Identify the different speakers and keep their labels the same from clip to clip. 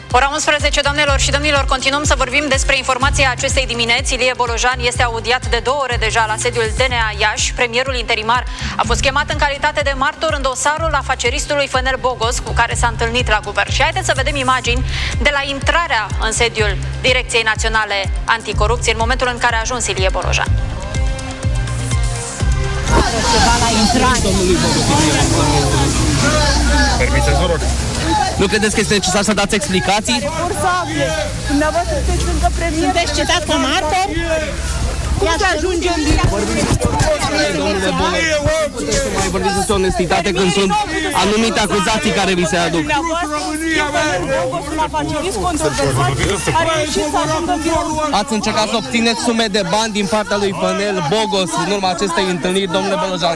Speaker 1: Ora 11, doamnelor și domnilor, continuăm să vorbim despre informația acestei dimineți. Ilie Bolojan este audiat de 2 ore deja la sediul DNA Iași. Premierul interimar a fost chemat în calitate de martor în dosarul afaceristului Fănel Bogos, cu care s-a întâlnit la guvern. Și haideți să vedem imagini de la intrarea în sediul Direcției Naționale Anticorupție, în momentul în care a ajuns Ilie Bolojan.
Speaker 2: Permiteți, vă rog.
Speaker 3: Nu credeți că este necesar să dați explicații?
Speaker 4: Dumneavoastră sunteți încă premier. Sunteți citat ca martor? Cum să ajungem din...
Speaker 3: Domnule Bolojan, puteți să mai vorbiți despre onestitate când sunt anumite acuzații care vi se aduc. Ați încercat să obțineți sume de bani din partea lui Fănel Bogos în urma acestei întâlniri, domnule Bolojan.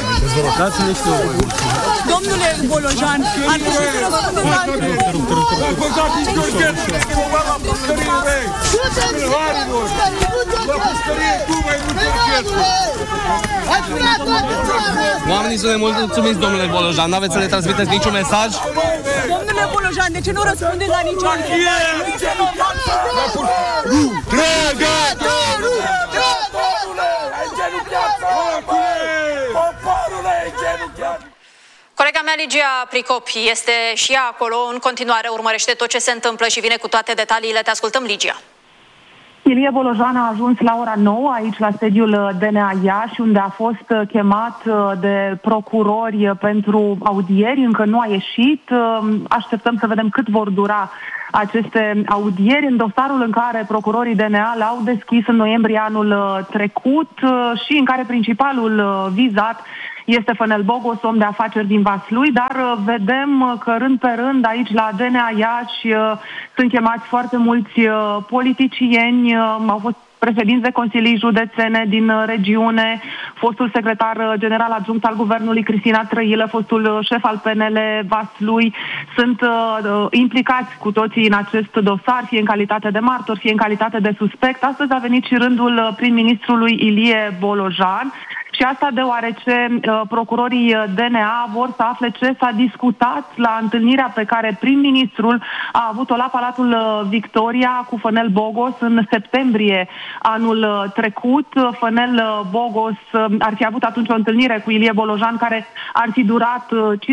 Speaker 4: Domnule Bolojan, ar trebui să răspundeți la
Speaker 3: Oamenii sunt nemulțumiți, domnule Bolojan, nu aveți să le transmiteți niciun mesaj?
Speaker 4: Domnule Bolojan, de ce nu răspundeți la nicio întrebare?
Speaker 1: Colega mea, Ligia Pricop, este și ea acolo, în continuare urmărește tot ce se întâmplă și vine cu toate detaliile. Te ascultăm, Ligia.
Speaker 5: Ilie Bolojan a ajuns la ora 9 aici la sediul DNA Iași, unde a fost chemat de procurori pentru audieri. Încă nu a ieșit. Așteptăm să vedem cât vor dura aceste audieri. În dosarul în care procurorii DNA l-au deschis în noiembrie anul trecut și în care principalul vizat este Fănel Bogos, om de afaceri din Vaslui, dar vedem că rând pe rând aici la DNA Iași sunt chemați foarte mulți politicieni, au fost președinți de consilii județene din regiune, fostul secretar general adjunct al guvernului Cristina Trăilă, fostul șef al PNL Vaslui, sunt implicați cu toții în acest dosar, fie în calitate de martor, fie în calitate de suspect. Astăzi a venit și rândul prim-ministrului Ilie Bolojan. Și asta deoarece procurorii DNA vor să afle ce s-a discutat la întâlnirea pe care prim-ministrul a avut-o la Palatul Victoria cu Fănel Bogos în septembrie anul trecut. Fănel Bogos ar fi avut atunci o întâlnire cu Ilie Bolojan care ar fi durat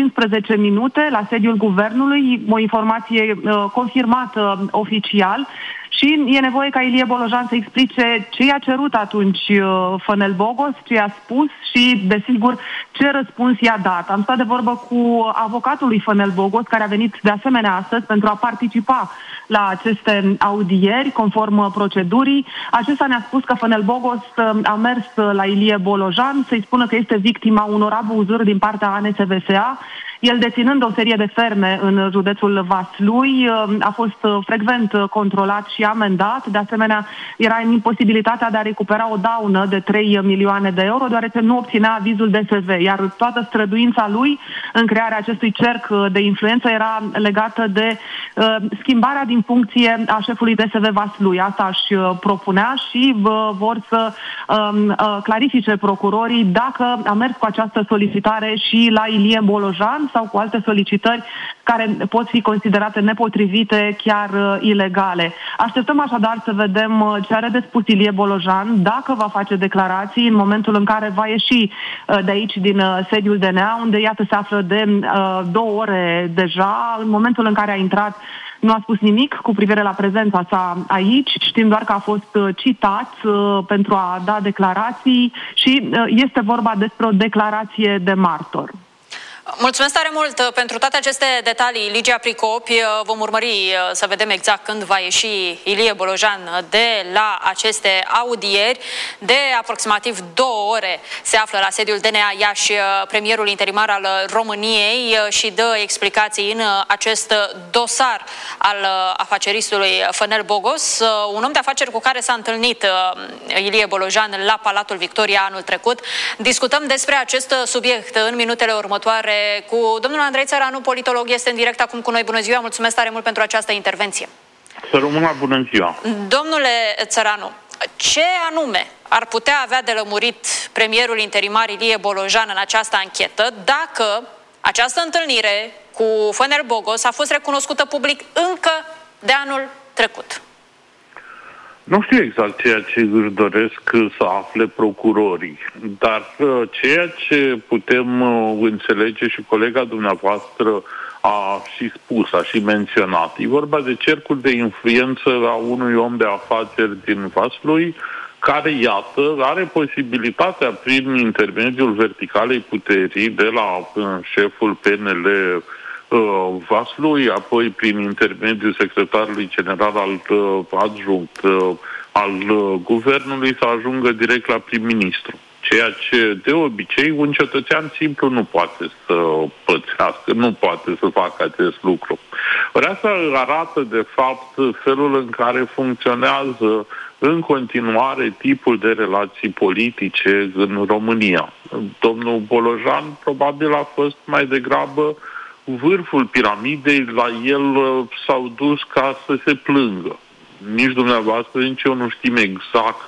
Speaker 5: 15 minute la sediul guvernului, o informație confirmată oficial. Și e nevoie ca Ilie Bolojan să explice ce i-a cerut atunci Fănel Bogos, ce i-a spus și, desigur, ce răspuns i-a dat. Am stat de vorbă cu avocatul lui Fănel Bogos, care a venit de asemenea astăzi pentru a participa la aceste audieri, conform procedurii. Acesta ne-a spus că Fănel Bogos a mers la Ilie Bolojan să-i spună că este victima unor abuzuri din partea ANSVSA. El, deținând o serie de ferme în județul Vaslui, a fost frecvent controlat și amendat. De asemenea, era în imposibilitatea de a recupera o daună de 3 milioane de euro, deoarece nu obținea avizul DSV, iar toată străduința lui în crearea acestui cerc de influență era legată de schimbarea din funcție a șefului DSV Vaslui. Asta își propunea și vor să clarifice procurorii dacă a mers cu această solicitare și la Ilie Bolojan sau cu alte solicitări care pot fi considerate nepotrivite, chiar ilegale. Așteptăm așadar să vedem ce are de spus Ilie Bolojan, dacă va face declarații în momentul în care va ieși de aici, din sediul DNA, unde, iată, se află de 2 ore deja. În momentul în care a intrat, nu a spus nimic cu privire la prezența sa aici. Știm doar că a fost citat pentru a da declarații și este vorba despre o declarație de martor.
Speaker 1: Mulțumesc tare mult pentru toate aceste detalii, Ligia Pricopi. Vom urmări să vedem exact când va ieși Ilie Bolojan de la aceste audieri. De aproximativ 2 ore se află la sediul DNA Iași premierul interimar al României și dă explicații în acest dosar al afaceristului Fănel Bogos, un om de afaceri cu care s-a întâlnit Ilie Bolojan la Palatul Victoria anul trecut. Discutăm despre acest subiect în minutele următoare cu domnul Andrei Țăranu, politolog, este în direct acum cu noi. Bună ziua, mulțumesc tare mult pentru această intervenție.
Speaker 6: Să rămână, bună ziua.
Speaker 1: Domnule Țăranu, ce anume ar putea avea de lămurit premierul interimar Ilie Bolojan în această anchetă dacă această întâlnire cu Fănel Bogos a fost recunoscută public încă de anul trecut.
Speaker 6: Nu știu exact ceea ce își doresc să afle procurorii, dar ceea ce putem înțelege și colega dumneavoastră a și spus, a și menționat, e vorba de cercul de influență a unui om de afaceri din Vaslui, care, iată, are posibilitatea prin intermediul verticalei puterii de la șeful PNL Vaslui, apoi prin intermediul secretarului general adjunct al guvernului să ajungă direct la prim-ministru. Ceea ce de obicei un cetățean simplu nu poate să pățească, nu poate să facă acest lucru. Ori asta arată de fapt felul în care funcționează în continuare tipul de relații politice în România. Domnul Bolojan probabil a fost mai degrabă vârful piramidei, la el s-au dus ca să se plângă. Nici dumneavoastră, nici eu nu știm exact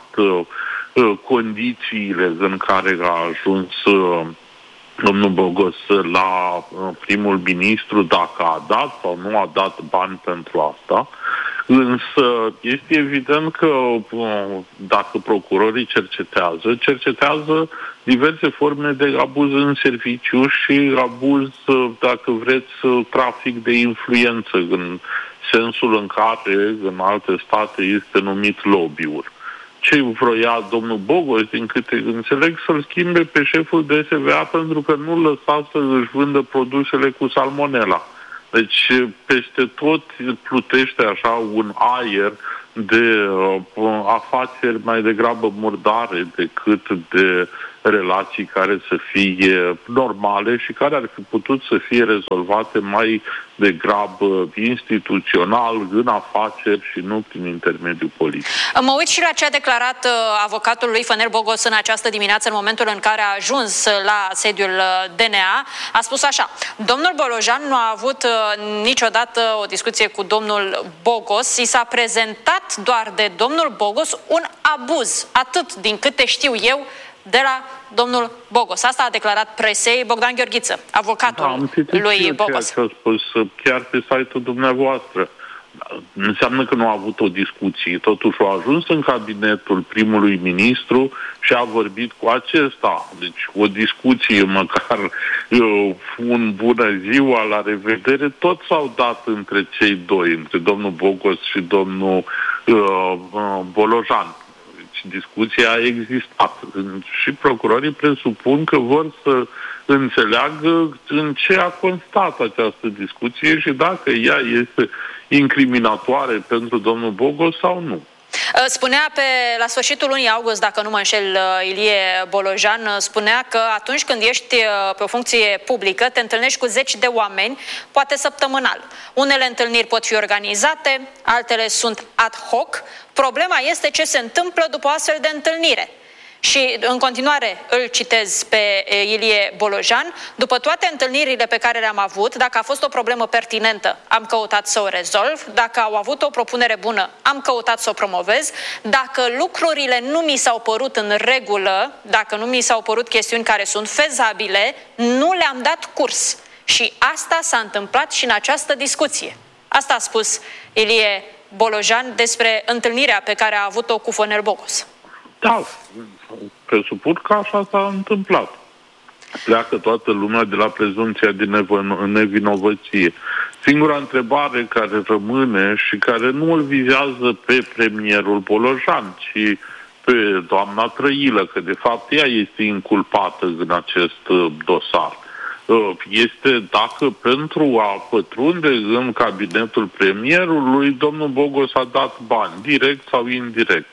Speaker 6: condițiile în care a ajuns domnul Bogos la primul ministru, dacă a dat sau nu a dat bani pentru asta. Însă este evident că dacă procurorii cercetează diverse forme de abuz în serviciu și abuz, dacă vreți, trafic de influență, în sensul în care în alte state este numit lobby-uri. Ce vroia domnul Bogos, din câte înțeleg, să-l schimbe pe șeful de SVA pentru că nu lăsa să își vândă produsele cu salmonela. Deci peste tot plutește așa un aer de afaceri mai degrabă murdare decât de relații care să fie normale și care ar fi putut să fie rezolvate mai degrabă instituțional, în afaceri și nu prin intermediul politic.
Speaker 1: Mă uit și la ce a declarat avocatul lui Fănel Bogos în această dimineață, în momentul în care a ajuns la sediul DNA. A spus așa: domnul Bolojan nu a avut niciodată o discuție cu domnul Bogos, i s-a prezentat doar de domnul Bogos un abuz, atât din câte știu eu, de la domnul Bogos. Asta a declarat presei Bogdan Gheorghiță, avocatul lui Bogos.
Speaker 6: Ceea ce a spus chiar pe site-ul dumneavoastră. Înseamnă că nu a avut o discuție. Totuși a ajuns în cabinetul primului ministru și a vorbit cu acesta. Deci o discuție, măcar un bună ziua, la revedere, tot s-au dat între cei doi, între domnul Bogos și domnul Bolojan. Discuția a existat și procurorii presupun că vor să înțeleagă în ce a constat această discuție și dacă ea este incriminatoare pentru domnul Bogos sau nu.
Speaker 1: Spunea la sfârșitul lunii august, dacă nu mă înșel, Ilie Bolojan, spunea că atunci când ești pe o funcție publică, te întâlnești cu zeci de oameni, poate săptămânal. Unele întâlniri pot fi organizate, altele sunt ad hoc. Problema este ce se întâmplă după astfel de întâlnire. Și în continuare îl citez pe Ilie Bolojan: după toate întâlnirile pe care le-am avut, dacă a fost o problemă pertinentă, am căutat să o rezolv, dacă au avut o propunere bună, am căutat să o promovez, dacă lucrurile nu mi s-au părut în regulă, dacă nu mi s-au părut chestiuni care sunt fezabile, nu le-am dat curs. Și asta s-a întâmplat și în această discuție. Asta a spus Ilie Bolojan despre întâlnirea pe care a avut-o cu Fănel Bogos.
Speaker 6: Da, presupun că așa s-a întâmplat. Pleacă toată lumea de la prezumția de nevinovăție. Singura întrebare care rămâne și care nu îl vizează pe premierul Bolojan, ci pe doamna Trăilă, că de fapt ea este inculpată în acest dosar, este dacă pentru a pătrunde în cabinetul premierului, domnul Bogos a dat bani, direct sau indirect.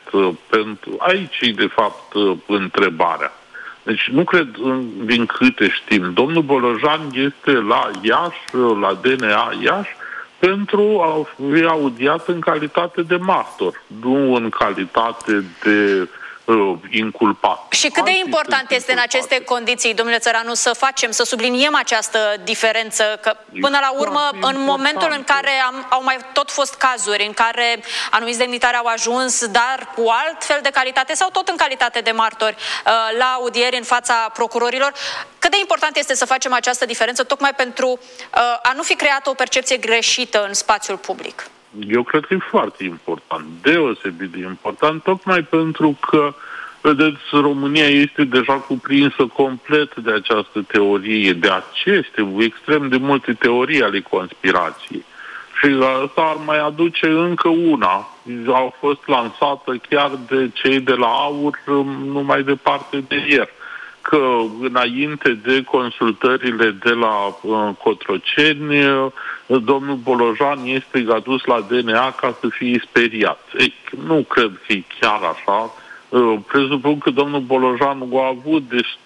Speaker 6: Aici e de fapt întrebarea. Deci nu cred, din câte știm, domnul Bolojan este la Iași, la DNA Iași, pentru a fi audiat în calitate de martor, nu în calitate de inculpat.
Speaker 1: Și cât de important este în aceste condiții, domnule Țăranu, să subliniem această diferență, că până la urmă, în momentul în care au mai tot fost cazuri în care anumiți demnitari au ajuns, dar cu alt fel de calitate sau tot în calitate de martori la audieri în fața procurorilor, cât de important este să facem această diferență tocmai pentru a nu fi creată o percepție greșită în spațiul public?
Speaker 6: Eu cred că e foarte important, deosebit de important, tocmai pentru că, vedeți, România este deja cuprinsă complet de această teorie, de aceste extrem de multe teorii ale conspirației. Și asta ar mai aduce încă una. A fost lansată chiar de cei de la AUR numai departe de ieri, că înainte de consultările de la Cotroceni, domnul Bolojan este adus la DNA ca să fie speriat. Ei, nu cred că e chiar așa. Presupun că domnul Bolojan a avut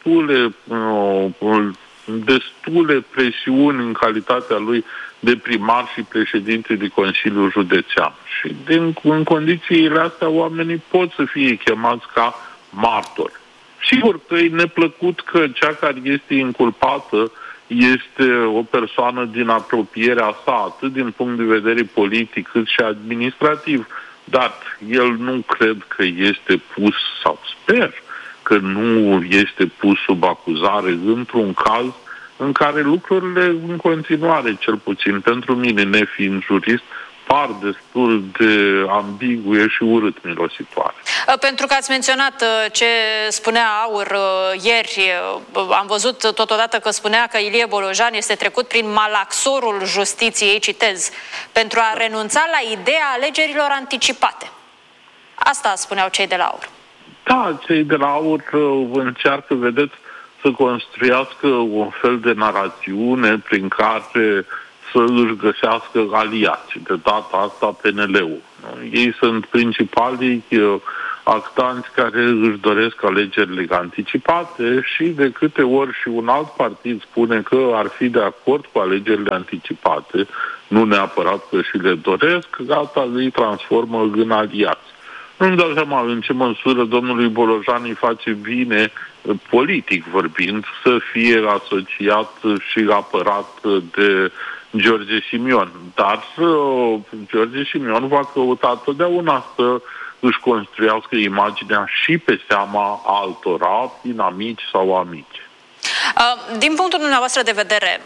Speaker 6: destule presiuni în calitatea lui de primar și președinte de Consiliul Județean. Și în condițiile astea oamenii pot să fie chemați ca martori. Sigur că e neplăcut că cea care este inculpată este o persoană din apropierea sa, atât din punct de vedere politic cât și administrativ, dar el nu cred că este pus, sau sper că nu este pus sub acuzare într-un caz în care lucrurile în continuare, cel puțin pentru mine, nefiind jurist, par destul de ambigue și urât mirositoare.
Speaker 1: Pentru că ați menționat ce spunea AUR ieri, am văzut totodată că spunea că Ilie Bolojan este trecut prin malaxorul justiției, citez, pentru a renunța la ideea alegerilor anticipate. Asta spuneau cei de la AUR. Da,
Speaker 6: cei de la AUR încearcă, vedeți, să construiască un fel de narațiune prin care să își găsească aliați. De data asta PNL-ul. Ei sunt principalii actanți care își doresc alegerile anticipate și de câte ori și un alt partid spune că ar fi de acord cu alegerile anticipate, nu neapărat că și le doresc, gata, îi transformă în aliați. Nu-mi dau seama în ce măsură domnului Bolojan îi face bine, politic vorbind, să fie asociat și apărat de George Simion. Dar George Simion va căuta totdeauna să își construiască imaginea și pe seama altora, inamici sau amici.
Speaker 1: Din punctul dumneavoastră de vedere,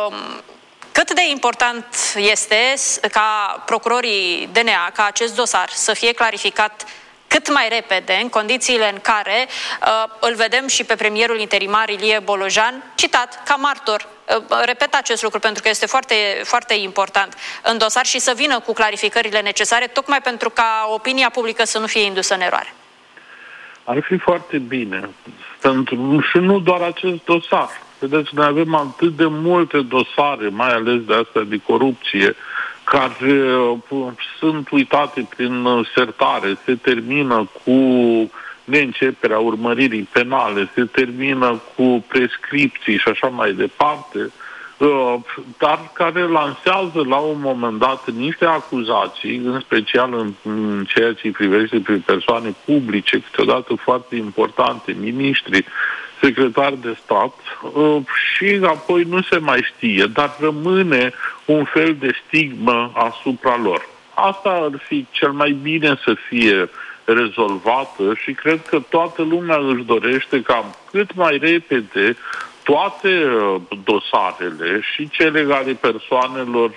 Speaker 1: cât de important este ca procurorii DNA, ca acest dosar să fie clarificat cât mai repede, în condițiile în care îl vedem și pe premierul interimar Ilie Bolojan citat ca martor? Repet acest lucru pentru că este foarte, foarte important în dosar și să vină cu clarificările necesare, tocmai pentru ca opinia publică să nu fie indusă în eroare.
Speaker 6: Ar fi foarte bine. Și nu doar acest dosar. Vedeți, noi avem atât de multe dosare, mai ales de astea de corupție, care sunt uitate prin sertare, se termină cu neînceperea urmăririi penale, se termină cu prescripții și așa mai departe, dar care lansează la un moment dat niște acuzații, în special în ceea ce privește pe persoane publice, câteodată foarte importante, miniștri, secretari de stat, și apoi nu se mai știe, dar rămâne un fel de stigmă asupra lor. Asta ar fi cel mai bine să fie rezolvată și cred că toată lumea își dorește ca cât mai repede toate dosarele, și cele ale persoanelor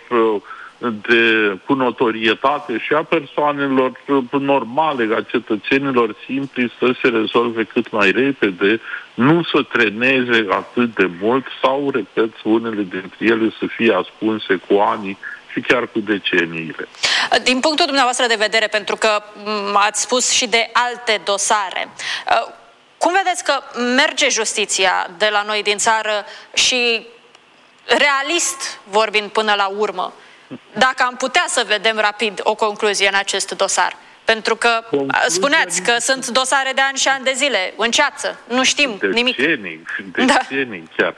Speaker 6: cu notorietate și a persoanelor normale, a cetățenilor simpli, să se rezolve cât mai repede, nu să treneze atât de mult sau, repet, unele dintre ele să fie ascunse cu ani și chiar cu deceniile.
Speaker 1: Din punctul dumneavoastră de vedere, pentru că ați spus și de alte dosare, cum vedeți că merge justiția de la noi din țară și realist vorbind până la urmă, dacă am putea să vedem rapid o concluzie în acest dosar? Pentru că spuneați că sunt dosare de ani și ani de zile în ceață, nu știm nimic.
Speaker 6: Decenii chiar.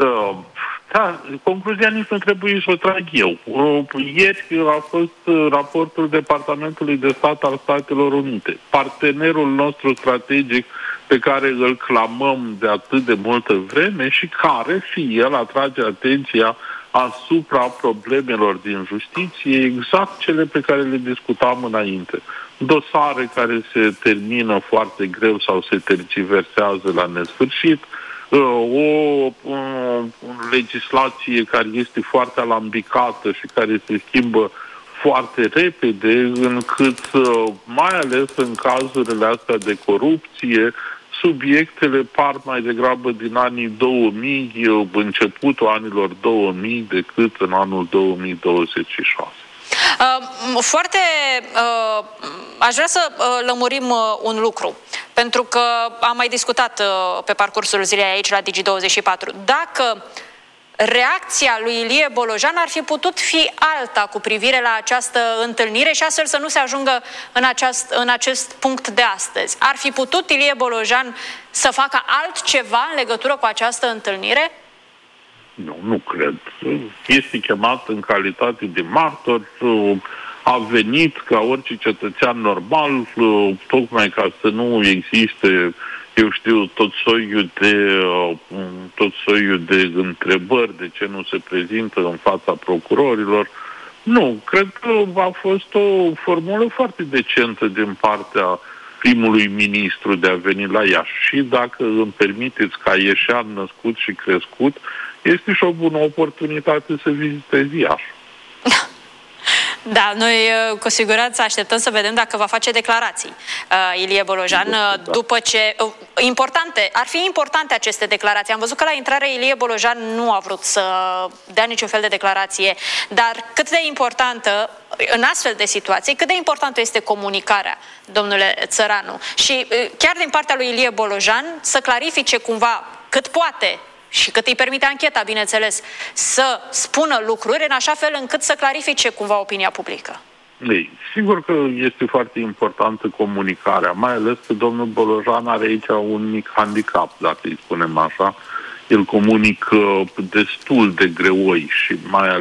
Speaker 6: Da, concluzia nici nu trebuie să o trag eu. Ieri a fost raportul Departamentului de Stat al Statelor Unite, partenerul nostru strategic pe care îl clamăm de atât de multă vreme și care și el atrage atenția asupra problemelor din justiție, exact cele pe care le discutam înainte. Dosare care se termină foarte greu sau se tergiversează la nesfârșit, o legislație care este foarte alambicată și care se schimbă foarte repede, încât, mai ales în cazurile astea de corupție, subiectele par mai degrabă din anii 2000, începutul anilor 2000, decât în anul 2026.
Speaker 1: Aș vrea să lămurim un lucru, pentru că am mai discutat pe parcursul zilei aici la Digi24. Dacă reacția lui Ilie Bolojan ar fi putut fi alta cu privire la această întâlnire și astfel să nu se ajungă în acest punct de astăzi. Ar fi putut Ilie Bolojan să facă altceva în legătură cu această întâlnire?
Speaker 6: Nu cred. Este chemat în calitate de martor, a venit ca orice cetățean normal, tocmai ca să nu existe, eu știu, tot soiul de întrebări de ce nu se prezintă în fața procurorilor. Nu, cred că a fost o formulă foarte decentă din partea primului ministru de a veni la Iași. Și dacă îmi permiteți, ca ieșean născut și crescut, este și o bună oportunitate să vizitezi Iași.
Speaker 1: Da, noi cu siguranță așteptăm să vedem dacă va face declarații Ilie Bolojan după ce... ar fi importante aceste declarații. Am văzut că la intrare Ilie Bolojan nu a vrut să dea niciun fel de declarație, dar cât de importantă, în astfel de situații, cât de importantă este comunicarea, domnule Țăranu? Și chiar din partea lui Ilie Bolojan să clarifice cumva cât poate și cât îi permite ancheta, bineînțeles, să spună lucruri în așa fel încât să clarifice cumva opinia publică.
Speaker 6: Ei, sigur că este foarte importantă comunicarea, mai ales că domnul Bolojan are aici un mic handicap, dacă îi spunem așa. El comunică destul de greoi și mai ales